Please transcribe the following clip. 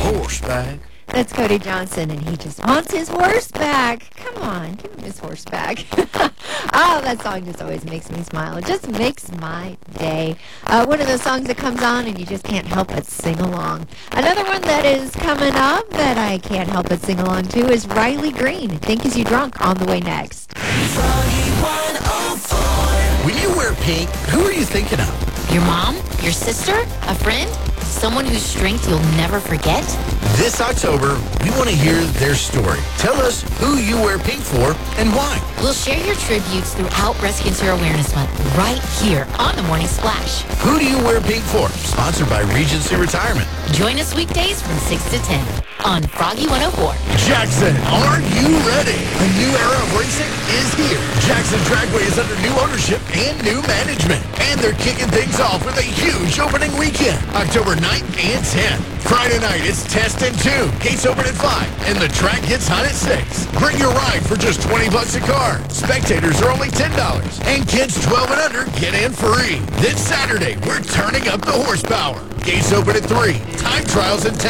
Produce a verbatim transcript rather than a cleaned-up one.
horse back. That's Cody Johnson, and he just wants his horse back. Come on, give him his horse back. Oh, that song just always makes me smile. It just makes my day. Uh, one of those songs that comes on, and you just can't help but sing along. Another one that is coming up that I can't help but sing along to is Riley Green. Think Is You Drunk on the way next. When you wear pink, who are you thinking of? Your mom? Your sister? A friend? Someone whose strength you'll never forget? This October, we want to hear their story. Tell us who you wear pink for and why. We'll share your tributes throughout Breast Cancer Awareness Month right here on The Morning Splash. Who do you wear pink for? Sponsored by Regency Retirement. Join us weekdays from six to ten on Froggy one oh four. Jackson, are you ready? A new era of racing is here. Jackson Dragway is under new ownership and new management. And they're kicking things off with a huge opening weekend, October ninth and tenth. Friday night, it's Test and Tune. Gates open at five, and the track gets hot at six. Bring your ride for just twenty bucks a car. Spectators are only ten dollars. And kids twelve and under get in free. This Saturday, we're turning up the horsepower. Gates open at three. Time trials at ten.